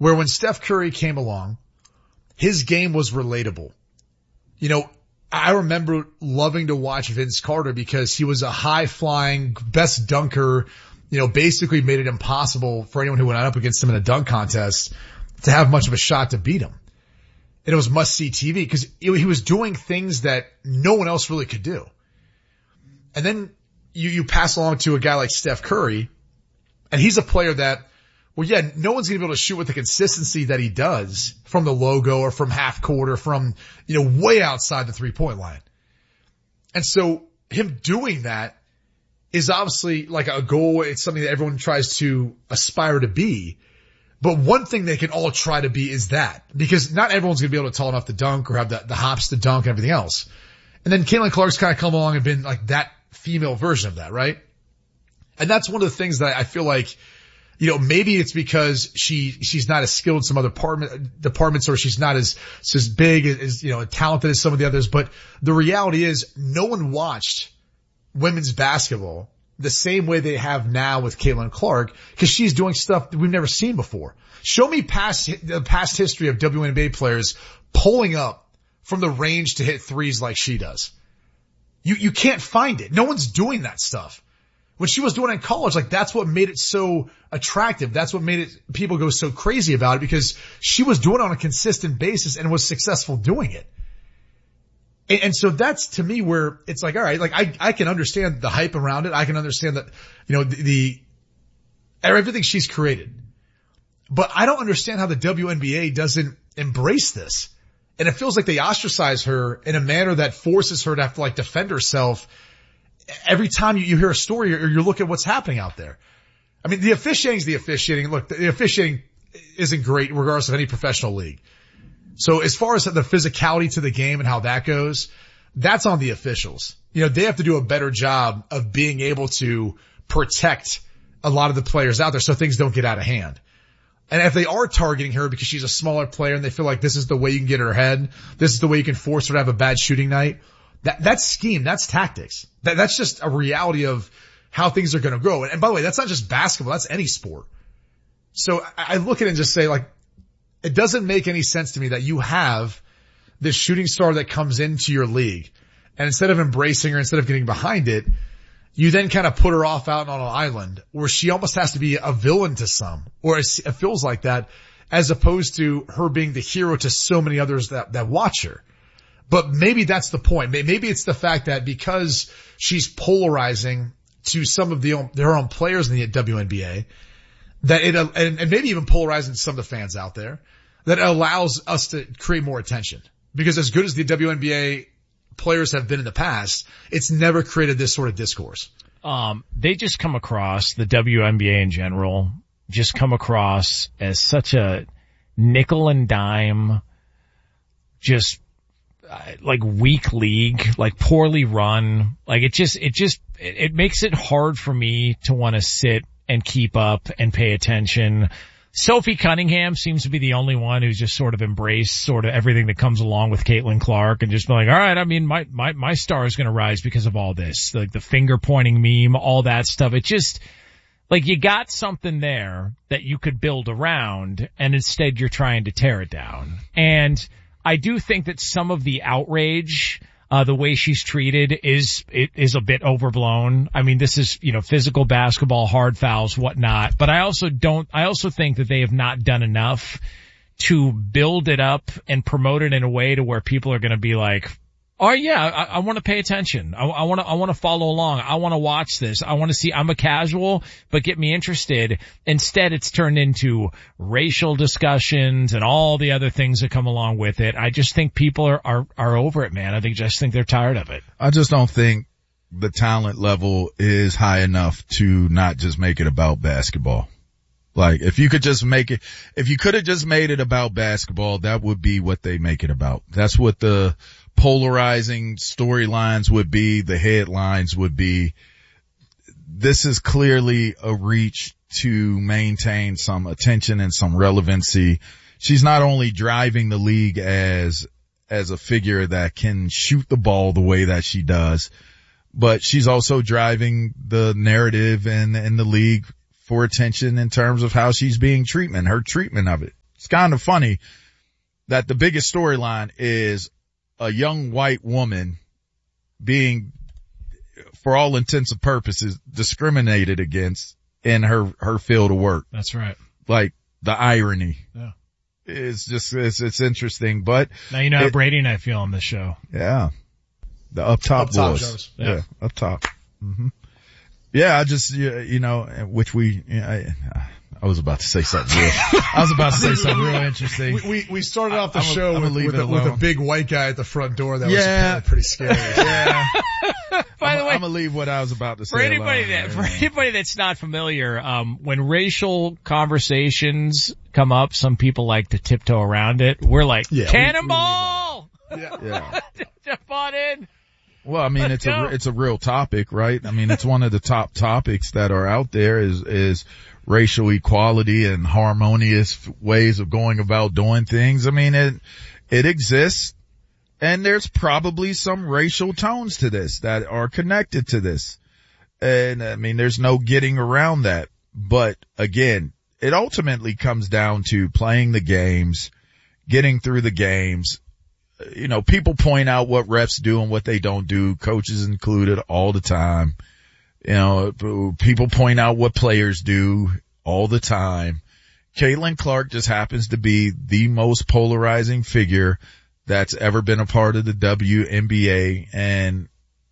where when Steph Curry came along, his game was relatable. You know, I remember loving to watch Vince Carter because he was a high-flying, best dunker, you know, basically made it impossible for anyone who went up against him in a dunk contest to have much of a shot to beat him. And it was must-see TV because he was doing things that no one else really could do. And then you pass along to a guy like Steph Curry, and he's a player that, well, yeah, no one's going to be able to shoot with the consistency that he does from the logo or from half court or from, you know, way outside the 3-point line. And so him doing that is obviously like a goal. It's something that everyone tries to aspire to be. But one thing they can all try to be is that, because not everyone's going to be able to tall enough to dunk or have the hops to dunk and everything else. And then Caitlin Clark's kind of come along and been like that female version of that, right? And that's one of the things that I feel like, you know, maybe it's because she's not as skilled in some other departments, or she's not as big as, you know, talented as some of the others. But the reality is no one watched women's basketball the same way they have now with Caitlin Clark, because she's doing stuff that we've never seen before. Show me the past history of WNBA players pulling up from the range to hit threes like she does. You can't find it. No one's doing that stuff. When she was doing it in college, like that's what made it so attractive. That's what made it, people go so crazy about it, because she was doing it on a consistent basis and was successful doing it. And so that's to me where it's like, all right, like I can understand the hype around it. I can understand that, you know, everything she's created, but I don't understand how the WNBA doesn't embrace this. And it feels like they ostracize her in a manner that forces her to have to like defend herself every time you hear a story or you look at what's happening out there. I mean, the officiating's the officiating. Look, the officiating isn't great regardless of any professional league. So as far as the physicality to the game and how that goes, that's on the officials. You know, they have to do a better job of being able to protect a lot of the players out there so things don't get out of hand. And if they are targeting her because she's a smaller player and they feel like this is the way you can get her head, this is the way you can force her to have a bad shooting night, that's scheme, that's tactics. That's just a reality of how things are going to go. And by the way, that's not just basketball, that's any sport. So I look at it and just say, like, it doesn't make any sense to me that you have this shooting star that comes into your league, and instead of embracing her, instead of getting behind it, you then kind of put her off out on an island where she almost has to be a villain to some, or it feels like that, as opposed to her being the hero to so many others that watch her. But maybe that's the point. Maybe it's the fact that because she's polarizing to some of their own players in the WNBA, that and maybe even polarizing to some of the fans out there, that allows us to create more attention. Because as good as the WNBA players have been in the past, it's never created this sort of discourse. They just come across, the WNBA in general, just come across as such a nickel and dime, just like weak league, like poorly run. Like it makes it hard for me to want to sit and keep up and pay attention. Sophie Cunningham seems to be the only one who's just sort of embraced sort of everything that comes along with Caitlin Clark and just be like, all right, I mean, my star is going to rise because of all this, like the finger pointing meme, all that stuff. It just, like, you got something there that you could build around, and instead you're trying to tear it down. And I do think that some of the outrage, the way she's treated is a bit overblown. I mean, this is, you know, physical basketball, hard fouls, whatnot. But I also think that they have not done enough to build it up and promote it in a way to where people are going to be like, oh yeah, I want to pay attention. I want to follow along. I want to watch this. I want to see, I'm a casual, but get me interested. Instead, it's turned into racial discussions and all the other things that come along with it. I just think people are over it, man. I just think they're tired of it. I just don't think the talent level is high enough to not just make it about basketball. Like, if you could have just made it about basketball, that would be what they make it about. That's what the polarizing storylines would be, the headlines would be. This is clearly a reach to maintain some attention and some relevancy. She's not only driving the league as a figure that can shoot the ball the way that she does, but she's also driving the narrative in the league for attention in terms of how she's being her treatment of it. It's kind of funny that the biggest storyline is a young white woman being, for all intents and purposes, discriminated against in her field of work. That's right. Like the irony. Yeah. It's just, it's interesting, but. Now you know how Brady and I feel on this show. Yeah. The up top boys. Jones. Yeah. Up top. Mm-hmm. Yeah, I just, you know, which I was about to say something real interesting. We started off the show with a a big white guy at the front door that was apparently pretty scary. Yeah. By the way, I'm gonna leave what I was about to say. For anybody that's not familiar, when racial conversations come up, some people like to tiptoe around it. We're like, cannonball! Yeah. Jump on in. Well, I mean, it's a real topic, right? I mean, it's one of the top topics that are out there is racial equality and harmonious ways of going about doing things. I mean, it exists, and there's probably some racial tones to this that are connected to this. And I mean, there's no getting around that. But again, it ultimately comes down to playing the games, getting through the games. You know, people point out what refs do and what they don't do, coaches included, all the time. You know, people point out what players do all the time. Caitlin Clark just happens to be the most polarizing figure that's ever been a part of the WNBA. And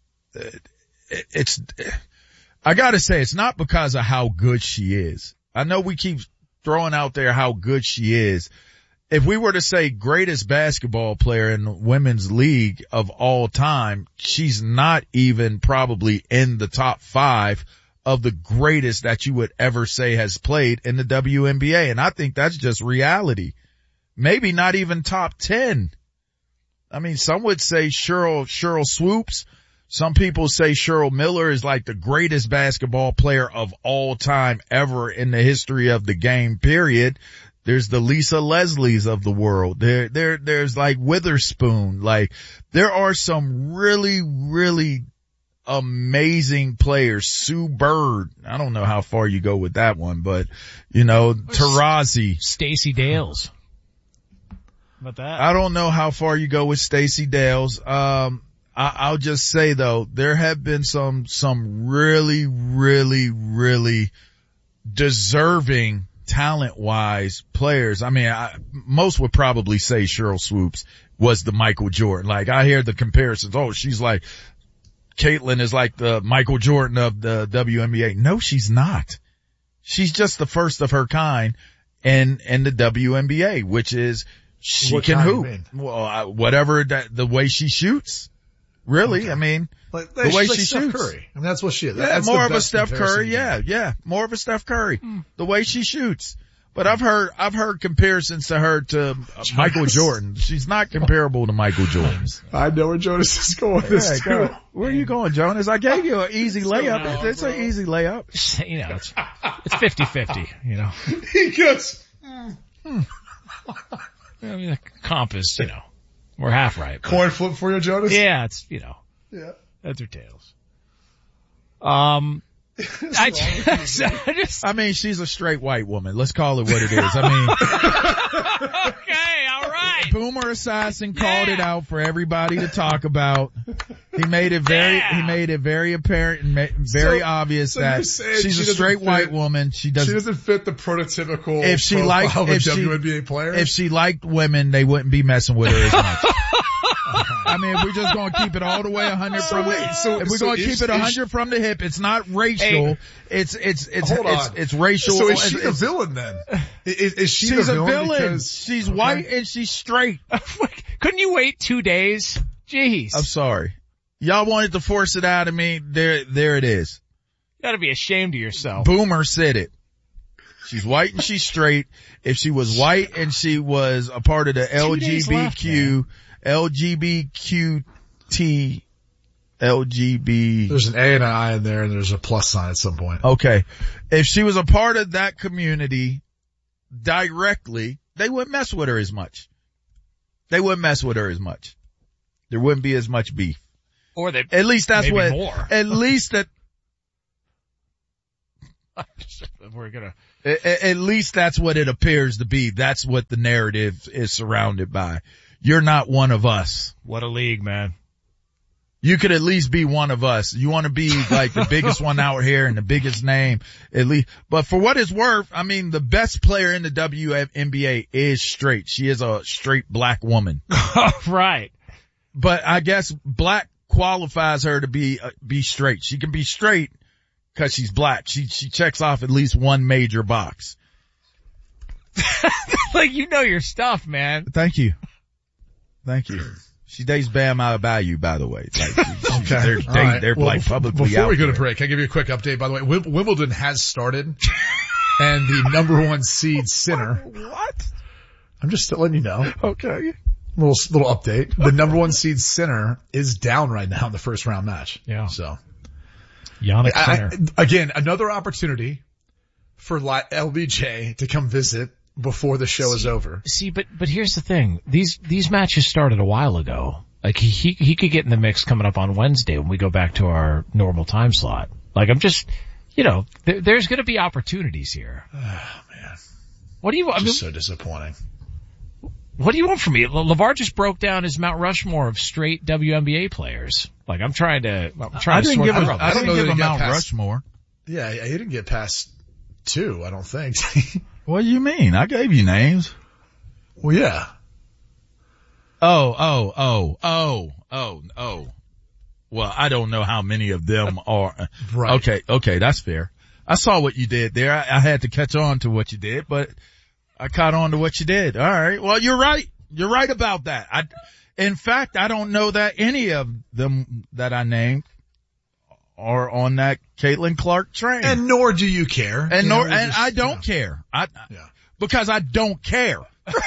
I gotta say, it's not because of how good she is. I know we keep throwing out there how good she is. If we were to say greatest basketball player in the women's league of all time, she's not even probably in the top 5 of the greatest that you would ever say has played in the WNBA. And I think that's just reality. Maybe not even top 10. I mean, some would say Cheryl Swoops. Some people say Cheryl Miller is like the greatest basketball player of all time ever in the history of the game, period. There's the Lisa Leslies of the world. There's like Witherspoon. Like, there are some really, really amazing players. Sue Bird. I don't know how far you go with that one, but you know, Taurasi. Stacey Dales. About that? I don't know how far you go with Stacey Dales. I'll just say though, there have been some really, really, really deserving talent-wise players. I mean, most would probably say Cheryl Swoops was the Michael Jordan. Like, I hear the comparisons. Oh, she's like, Caitlin is like the Michael Jordan of the WNBA. No, she's not. She's just the first of her kind in the WNBA, which is she can hoop. Well, whatever the way she shoots. Really, okay. I mean, like the way she shoots. Curry. I mean, that's what she is. Yeah, more of a Steph Curry. Yeah, more of a Steph Curry. The way she shoots. But I've heard comparisons to her to Michael Jordan. She's not comparable to Michael Jordan. I know where Jonas is going. This too. Where are you going, Jonas? I gave you an easy layup. It's an easy layup. You know, it's 50-50, you know. He goes, I mean, the compass, you know. We're half right. Coin flip for you, Jonas? Yeah, it's, you know. Yeah. Heads or tails. I mean, she's a straight white woman. Let's call it what it is. I mean. Okay, all right. Boomer Assassin called it out for everybody to talk about. He made it very apparent and very obvious that she's a straight white woman. She doesn't fit the prototypical profile of a WNBA player. If she liked women, they wouldn't be messing with her as much. I mean, if we're just going to keep it all the way 100 from the hip, if we're going to keep it 100 from the hip, it's not racial. Hey, it's racial. So is she the villain then? Is she the villain? Because she's white and she's straight. Couldn't you wait 2 days? Jeez. I'm sorry. Y'all wanted to force it out of me. There it is. You gotta be ashamed of yourself. Boomer said it. She's white and she's straight. If she was white and she was a part of the LGBTQ, There's an A and an I in there and there's a plus sign at some point. Okay. If she was a part of that community directly, they wouldn't mess with her as much. There wouldn't be as much beef. Or that at least that's more. At least that At least that's what it appears to be. That's what the narrative is surrounded by. You're not one of us. What a league, man. You could at least be one of us. You want to be like the biggest one out here and the biggest name, at least. But for what it's worth, I mean, the best player in the WNBA is straight. She is a straight black woman. Right. But I guess black qualifies her to be straight. She can be straight because she's black. She checks off at least one major box. Like, you know your stuff, man. Thank you. She dates Bam Adebayo, by the way. Like, okay. They're like publicly before out we go to there. break, I'll give you a quick update. By the way, Wimbledon has started, and the number 1 seed Sinner. What? I'm just letting you know. Okay. Little update. The number 1 seed Sinner is down right now in the first round match. Yeah. So, Jannik Sinner. Again, another opportunity for LBJ to come visit before the show is over. See, but here's the thing. These matches started a while ago. Like, he could get in the mix coming up on Wednesday when we go back to our normal time slot. Like, I'm just, there's gonna be opportunities here. Oh, man. What do you want? So disappointing. What do you want from me? LeVar just broke down his Mount Rushmore of straight WNBA players. Like, I'm trying to I didn't give that a he Mount got past- Rushmore. Yeah, he didn't get past 2, I don't think. What do you mean? I gave you names. Well, yeah. Oh. Well, I don't know how many of them are. Right. Okay, that's fair. I saw what you did there. I had to catch on to what you did, but I caught on to what you did. All right. Well, you're right. You're right about that. In fact, I don't know that any of them that I named are on that Caitlin Clark train. And nor do you care. And I don't care. Because I don't care.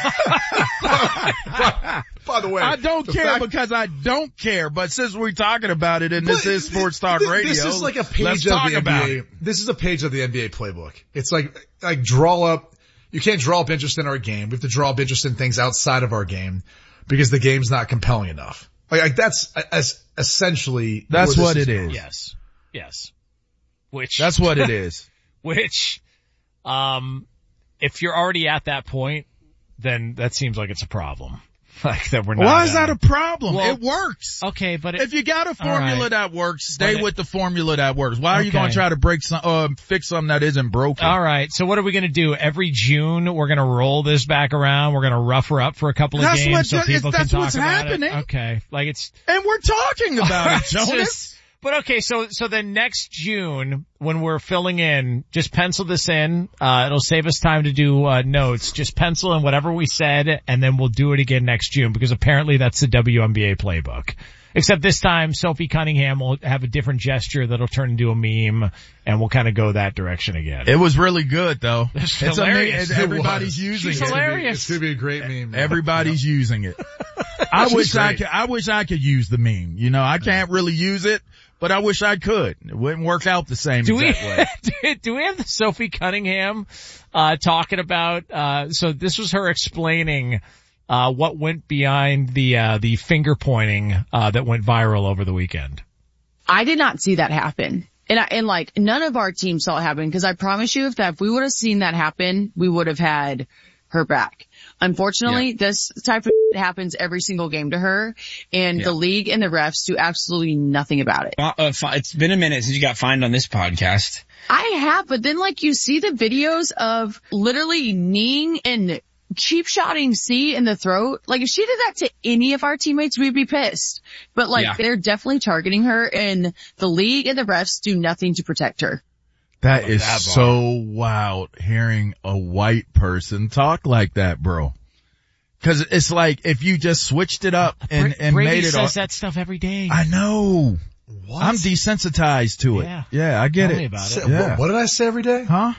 By the way, I don't care because I don't care. But since we're talking about it, and this is Sports Talk Radio, this is like a page let's of talk the about NBA. it. This is a page of the NBA playbook. It's like draw up. You can't draw up interest in our game. We have to draw up interest in things outside of our game because the game's not compelling enough. Like that's essentially that's what it is. Yes. That's what it is. Which, if you're already at that point, then that seems like it's a problem. Like that we're not. Why is that a problem? Well, it works. Okay, but if you got a formula that works, stay with the formula that works. Why are you Okay. going to try to fix something that isn't broken? All right. So what are we going to do? Every June, we're going to roll this back around. We're going to rough her up for a couple of games so people can talk about it. Okay. Like it's. And we're talking about it, Jonas. But okay, so then next June, when we're filling in, just pencil this in. It'll save us time to do notes. Just pencil in whatever we said, and then we'll do it again next June, because apparently that's the WNBA playbook. Except this time, Sophie Cunningham will have a different gesture that'll turn into a meme, and we'll kind of go that direction again. It was really good, though. It's hilarious. Everybody's using She's it. hilarious. It's gonna be a great meme. Everybody's using it. I wish I could use the meme. I can't really use it, but I wish I could. It wouldn't work out the same exact way. Do we have the Sophie Cunningham talking about so this was her explaining what went behind the finger pointing that went viral over the weekend? I did not see that happen. And like none of our team saw it happen, because I promise you if we would have seen that happen, we would have had her back. Unfortunately, this type of happens every single game to her, and the league and the refs do absolutely nothing about it. It's been a minute since you got fined on this podcast. I have, but then like you see the videos of literally kneeing and cheap shotting C in the throat. Like if she did that to any of our teammates, we'd be pissed. But like they're definitely targeting her, and the league and the refs do nothing to protect her. That is so wild hearing a white person talk like that, bro. Cause it's like if you just switched it up and Brady made it says that stuff every day. I know. What? I'm desensitized to it. Yeah. I get Tell it. me about it. Yeah. What did I say every day? Huh?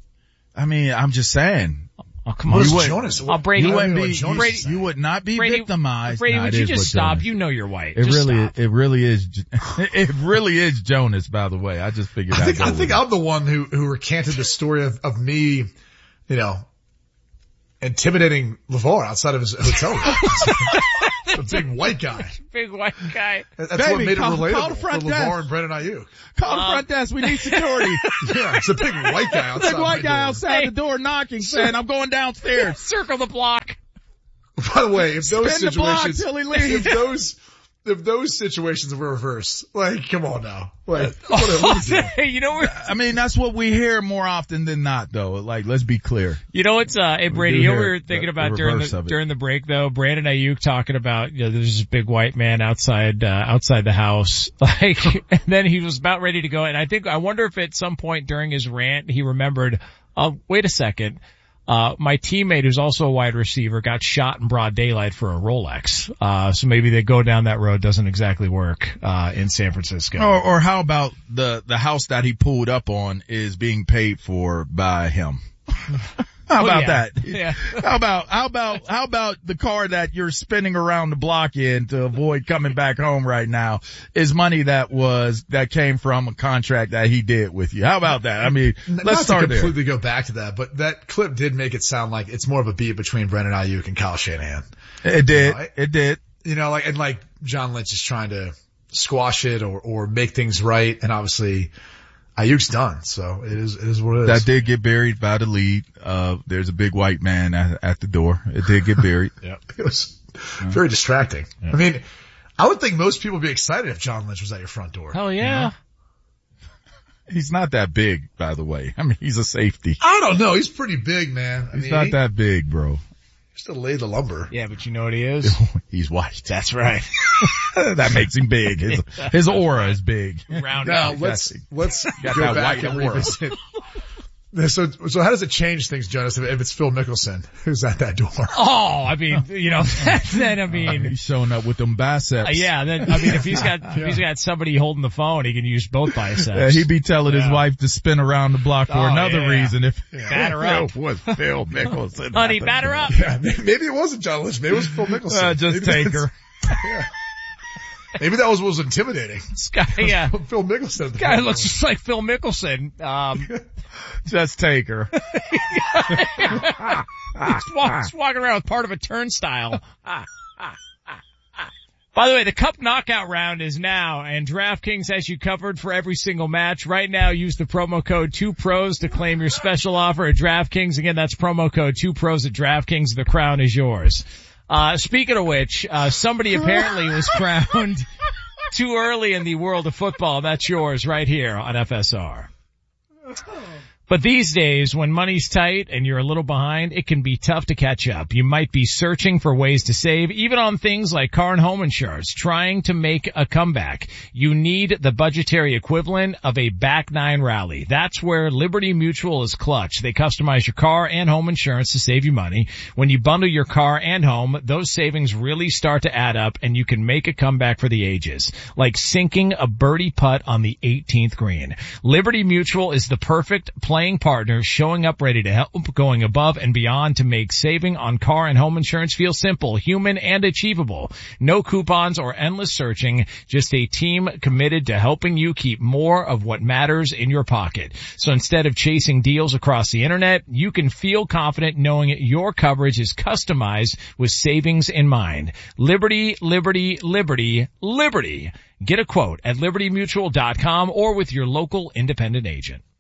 I mean, I'm just saying. Oh, come on. Jonas? Brady, You wouldn't be, Brady, you would not be Brady, victimized. Brady, Nah, would it you is just what stop? Jonas- You know you're white. It Just really, stop. it really is, it really is Jonas, by the way. I just figured I think I'm the one who recanted the story of me, intimidating LeVar outside of his hotel room. A big white guy. Big white guy. That's Baby, what made it call relatable the for front LeVar desk. and Brandon Ayuk. Call the front desk. We need security. Yeah, it's a big white guy outside. Big white my guy door. outside the door knocking, saying, "I'm going downstairs." Circle the block. By the way, if those Spin the block situations, till he leaves. if those situations were reversed, like, come on now. Like, what is it? You know, I mean, that's what we hear more often than not, though. Like, let's be clear. you know what's, hey Brady, do you know what we hear were thinking the about reverse of it. during the break though? Brandon Ayuk talking about, there's this big white man outside the house. Like, and then he was about ready to go. And I wonder if at some point during his rant, he remembered, wait a second. My teammate, who's also a wide receiver, got shot in broad daylight for a Rolex. So maybe they go down that road doesn't exactly work, in San Francisco. Or how about the house that he pulled up on is being paid for by him? How about that? Yeah. How about the car that you're spinning around the block in to avoid coming back home right now is money that came from a contract that he did with you? How about that? I mean, let's start Not to there. completely go back to that, but that clip did make it sound like it's more of a beat between Brandon Ayuk and Kyle Shanahan. It did. Right? It did. You know, like John Lynch is trying to squash it or make things right, and obviously Ayuk's done, so it is what it is. That did get buried by the lead. There's a big white man at the door. It did get buried. It was very distracting. I mean, I would think most people would be excited if John Lynch was at your front door. Hell yeah. He's not that big, by the way. I mean, he's a safety. I don't know. He's pretty big, man. He's not that big, bro. He's to lay the lumber. Yeah, but you know what he is? He's white. That's right. That makes him big. His aura is big. Round Now out. let's Got go that back white and aura. revisit. So how does it change things, Jonas, if it's Phil Mickelson who's at that door? Oh, I mean, then He's showing up with them biceps. yeah, then, if he's got somebody holding the phone, he can use both biceps. He'd be telling his wife to spin around the block for another reason if Batter up. it was Phil Mickelson. Honey, batter up. Yeah, maybe it wasn't John Lynch. Maybe it was Phil Mickelson. Just Maybe take that's- her. Maybe that was what was intimidating. This guy, yeah. Phil Mickelson. At the Guy front looks door. just like Phil Mickelson. Just take her. He's walking around with part of a turnstile. By the way, the Cup Knockout round is now, and DraftKings has you covered for every single match. Right now, use the promo code 2pros to claim your special offer at DraftKings. Again, that's promo code 2pros at DraftKings. The crown is yours. Speaking of which, somebody apparently was crowned too early in the world of football. That's yours right here on FSR. But these days, when money's tight and you're a little behind, it can be tough to catch up. You might be searching for ways to save, even on things like car and home insurance, trying to make a comeback. You need the budgetary equivalent of a back nine rally. That's where Liberty Mutual is clutch. They customize your car and home insurance to save you money. When you bundle your car and home, those savings really start to add up, and you can make a comeback for the ages, like sinking a birdie putt on the 18th green. Liberty Mutual is the perfect playing partner, showing up ready to help, going above and beyond to make saving on car and home insurance feel simple, human, and achievable. No coupons or endless searching, just a team committed to helping you keep more of what matters in your pocket. So instead of chasing deals across the internet, you can feel confident knowing your coverage is customized with savings in mind. Liberty, Liberty, Liberty, Liberty. Get a quote at libertymutual.com or with your local independent agent.